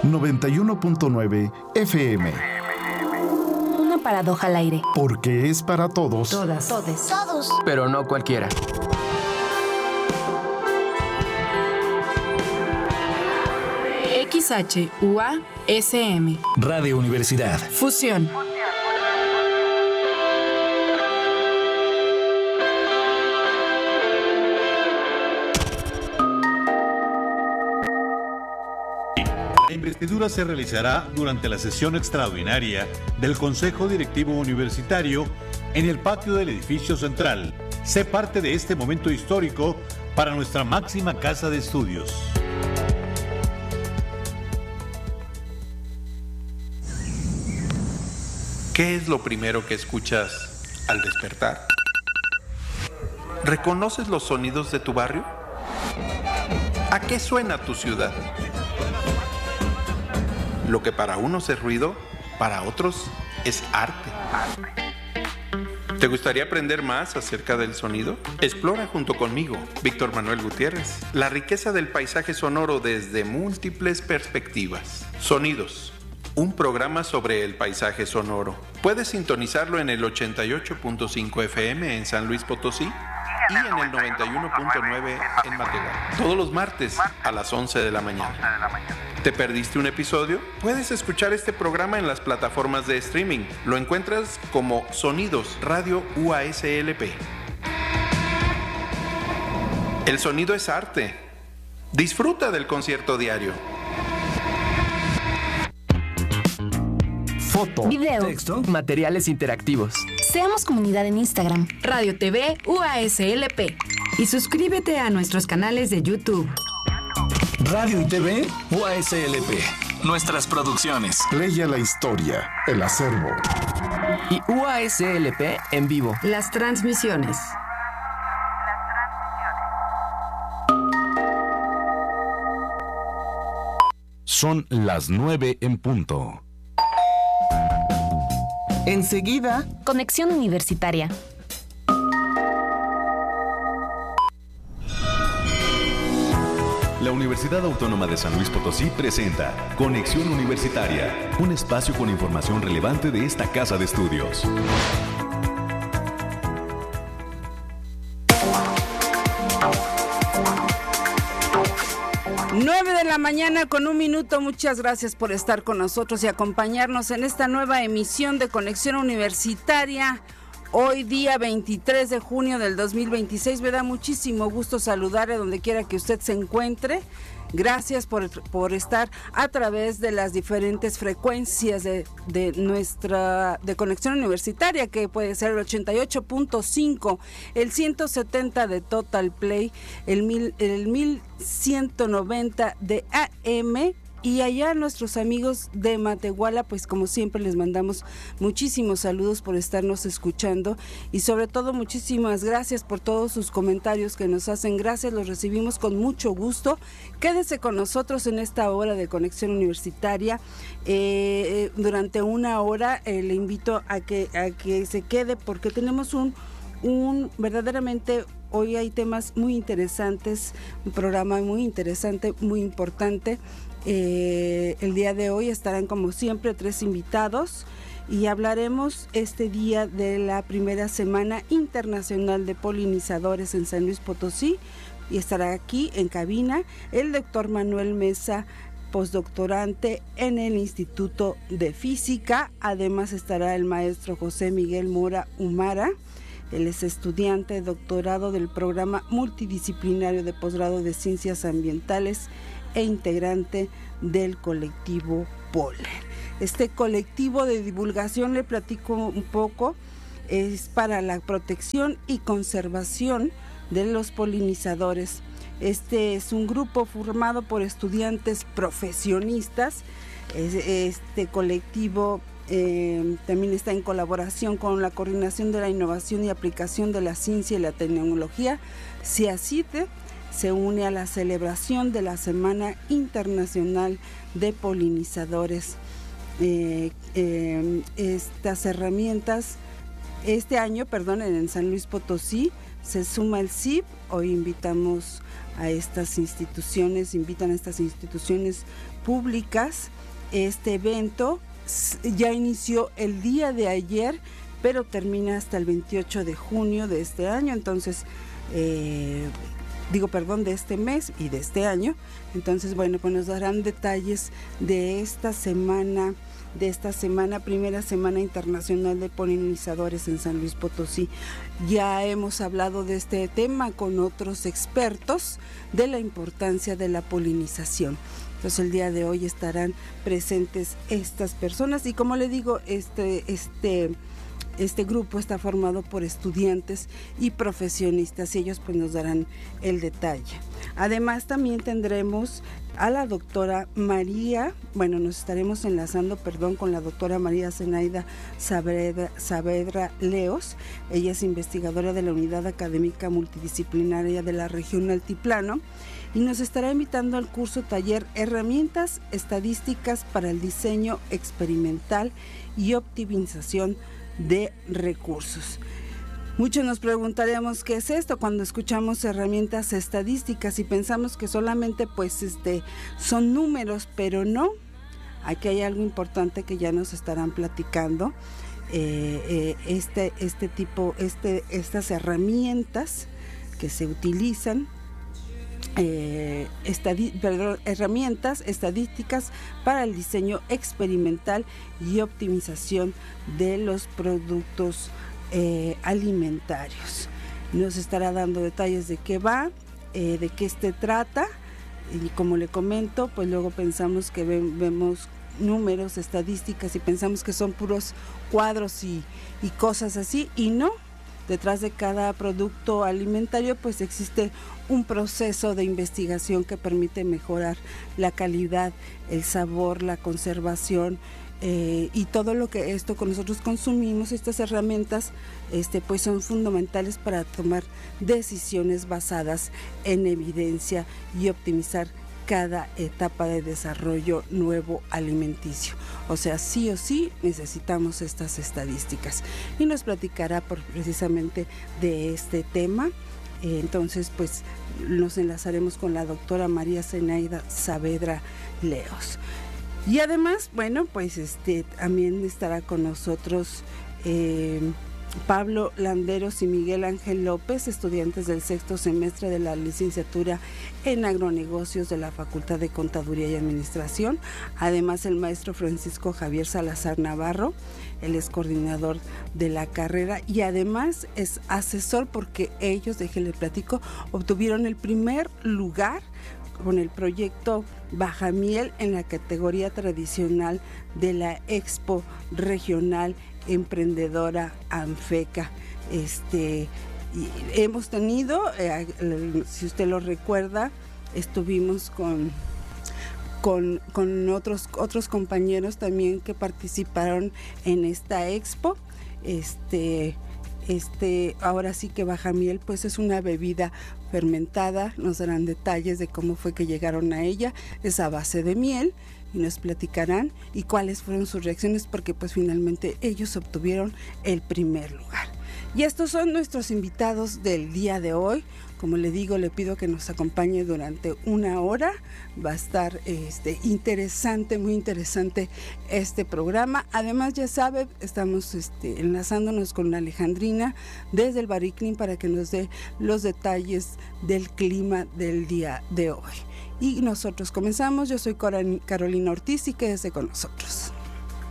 91.9 FM. Una paradoja al aire. Porque es para todos. Todas. Todos. Pero no cualquiera. XHUA-SM. Radio Universidad. Fusión. La investidura se realizará durante la sesión extraordinaria del Consejo Directivo Universitario en el patio del edificio central. Sé parte de este momento histórico para nuestra máxima casa de estudios. ¿Qué es lo primero que escuchas al despertar? ¿Reconoces los sonidos de tu barrio? ¿A qué suena tu ciudad? Lo que para unos es ruido, para otros es arte. ¿Te gustaría aprender más acerca del sonido? Explora junto conmigo, Víctor Manuel Gutiérrez, la riqueza del paisaje sonoro desde múltiples perspectivas. Sonidos, un programa sobre el paisaje sonoro. Puedes sintonizarlo en el 88.5 FM en San Luis Potosí y en el 91.9 en Matehuala. Todos los martes a las 11 de la mañana. ¿Te perdiste un episodio? Puedes escuchar este programa en las plataformas de streaming. Lo encuentras como Sonidos Radio UASLP. El sonido es arte. Disfruta del concierto diario. Foto, Video. Texto. Materiales interactivos. Seamos comunidad en Instagram. Radio TV UASLP. Y suscríbete a nuestros canales de YouTube. Radio y TV UASLP. Nuestras producciones. Leia la historia, el acervo. Y UASLP en vivo. Las transmisiones. Son las 9 en punto. Enseguida, Conexión Universitaria. La Universidad Autónoma de San Luis Potosí presenta Conexión Universitaria, un espacio con información relevante de esta casa de estudios. 9 de la mañana con 1 minuto. Muchas gracias por estar con nosotros y acompañarnos en esta nueva emisión de Conexión Universitaria. Hoy día 23 de junio del 2026, me da muchísimo gusto saludarle donde quiera que usted se encuentre. Gracias por estar a través de las diferentes frecuencias de nuestra Conexión Universitaria, que puede ser el 88.5, el 170 de Total Play, el 1190 de AM. Y allá nuestros amigos de Matehuala, pues como siempre les mandamos muchísimos saludos por estarnos escuchando y sobre todo muchísimas gracias por todos sus comentarios que nos hacen. Gracias, los recibimos con mucho gusto. Quédese con nosotros en esta hora de Conexión Universitaria. Durante 1 hora le invito a que se quede porque tenemos un verdaderamente... Hoy hay temas muy interesantes, un programa muy interesante, muy importante. El día de hoy estarán como siempre 3 invitados y hablaremos este día de la primera Semana Internacional de Polinizadores en San Luis Potosí y estará aquí en cabina el doctor Manuel Mesa, postdoctorante en el Instituto de Física. Además estará el maestro José Miguel Mora Humara. Él es estudiante de doctorado del programa multidisciplinario de posgrado de Ciencias Ambientales e integrante del colectivo Polen. Este colectivo de divulgación, le platico un poco, es para la protección y conservación de los polinizadores. Este es un grupo formado por estudiantes profesionistas. Este colectivo también está en colaboración con la Coordinación de la Innovación y Aplicación de la Ciencia y la Tecnología, CIACITE. Se une a la celebración de la Semana Internacional de Polinizadores. Estas herramientas, este año, en San Luis Potosí, se suma el CIP Hoy invitamos a estas instituciones, invitan a estas instituciones públicas. Este evento ya inició el día de ayer, pero termina hasta el 28 de junio de este año, entonces, de este mes y de este año. Entonces, bueno, pues nos darán detalles de esta semana, primera semana internacional de polinizadores en San Luis Potosí. Ya hemos hablado de este tema con otros expertos de la importancia de la polinización. Entonces el día de hoy estarán presentes estas personas y como le digo, este grupo está formado por estudiantes y profesionistas y ellos pues nos darán el detalle. Además también tendremos a la doctora nos estaremos enlazando con la doctora María Zenaida Saavedra Leos. Ella es investigadora de la Unidad Académica Multidisciplinaria de la Región Altiplano y nos estará invitando al curso taller Herramientas Estadísticas para el Diseño Experimental y Optimización de Recursos. Muchos nos preguntaremos qué es esto cuando escuchamos herramientas estadísticas y pensamos que solamente son números, pero no. Aquí hay algo importante que ya nos estarán platicando. Estas herramientas que se utilizan, herramientas estadísticas para el diseño experimental y optimización de los productos alimentarios. Nos estará dando detalles de qué va, de qué trata, y como le comento, pues luego pensamos que vemos números, estadísticas y pensamos que son puros cuadros y cosas así, y no. Detrás de cada producto alimentario pues existe un proceso de investigación que permite mejorar la calidad, el sabor, la conservación y todo lo que nosotros consumimos. Estas herramientas pues son fundamentales para tomar decisiones basadas en evidencia y optimizar cada etapa de desarrollo nuevo alimenticio. O sea, sí o sí necesitamos estas estadísticas. Y nos platicará precisamente de este tema. Entonces, pues nos enlazaremos con la doctora María Zenaida Saavedra Leos. Y además, también estará con nosotros Pablo Landeros y Miguel Ángel López, estudiantes del 6º semestre de la licenciatura en agronegocios de la Facultad de Contaduría y Administración. Además, el maestro Francisco Javier Salazar Navarro, él es coordinador de la carrera y además es asesor porque ellos, déjenle platico, obtuvieron el primer lugar con el proyecto Bajamiel en la categoría tradicional de la Expo Regional Emprendedora ANFECA. Hemos tenido, si usted lo recuerda, estuvimos con otros compañeros también que participaron en esta expo. Ahora sí que Bajamiel pues es una bebida fermentada, nos darán detalles de cómo fue que llegaron a ella, es a base de miel y nos platicarán y cuáles fueron sus reacciones porque pues finalmente ellos obtuvieron el primer lugar. Y estos son nuestros invitados del día de hoy. Como le digo, le pido que nos acompañe durante una hora. Va a estar interesante, muy interesante este programa. Además, ya sabe, estamos enlazándonos con Alejandrina desde el Bariclin para que nos dé los detalles del clima del día de hoy. Y nosotros comenzamos. Yo soy Carolina Ortiz y quédese con nosotros.